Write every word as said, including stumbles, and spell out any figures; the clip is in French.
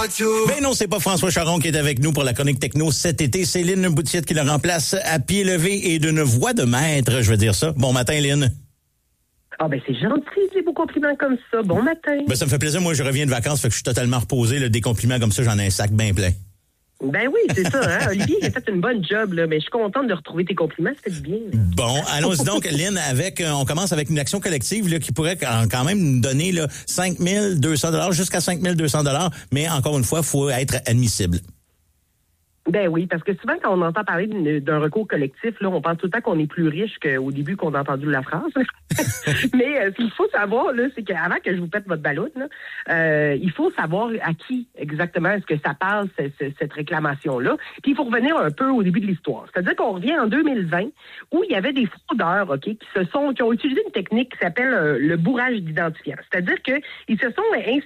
Ben non, c'est pas François Charon qui est avec nous pour la chronique techno cet été. C'est Lynn Boutiette qui le remplace à pied levé et d'une voix de maître, je veux dire ça. Bon matin, Lynn. Ah ben c'est gentil, des beaux compliments comme ça. Bon matin. Ben ça me fait plaisir. Moi, je reviens de vacances, fait que je suis totalement reposé. Là, des compliments comme ça, j'en ai un sac bien plein. Ben oui, c'est ça. Hein? Olivier, il a fait une bonne job, là, mais je suis contente de retrouver tes compliments. Ça fait du bien. Là. Bon, allons-y donc, Lynn, avec, euh, on commence avec une action collective là, qui pourrait quand même nous donner là, cinq mille deux cents dollars jusqu'à cinq mille deux cents dollars, mais encore une fois, il faut être admissible. Ben oui, parce que souvent, quand on entend parler d'un recours collectif, là, on pense tout le temps qu'on est plus riche qu'au début qu'on a entendu la phrase. Mais euh, ce qu'il faut savoir, là, c'est qu'avant que je vous pète votre ballon, là, euh, il faut savoir à qui exactement est-ce que ça passe, cette, cette réclamation-là. Puis il faut revenir un peu au début de l'histoire. C'est-à-dire qu'on revient en deux mille vingt, où il y avait des fraudeurs, ok, qui se sont, qui ont utilisé une technique qui s'appelle euh, le bourrage d'identifiant. C'est-à-dire qu'ils se sont